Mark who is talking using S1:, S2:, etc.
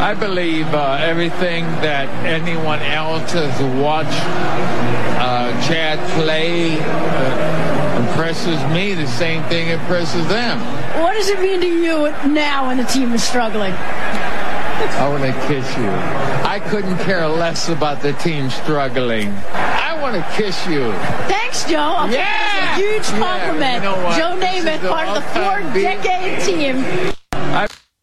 S1: I believe everything that anyone else has watched Chad play impresses me. The same thing impresses them.
S2: What does it mean to you now when the team is struggling?
S1: I want to kiss you. I couldn't care less about the team struggling. I want to kiss you.
S2: Thanks, Joe. I'll take it as a huge compliment.
S1: You know what?
S2: Joe Namath, part of the 4-decade team.